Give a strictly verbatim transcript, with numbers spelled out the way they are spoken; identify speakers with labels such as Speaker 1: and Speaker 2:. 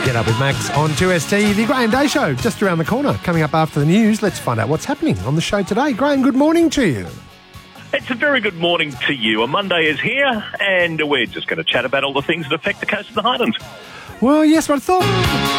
Speaker 1: Get Up with Max on two S T, the Graham Day Show, just around the corner. Coming up after the news, let's find out what's happening on the show today. Graham, good morning to you.
Speaker 2: It's a very good morning to you. A Monday is here, and we're just going to chat about all the things that affect the coast of the Highlands.
Speaker 1: Well, yes, but I thought...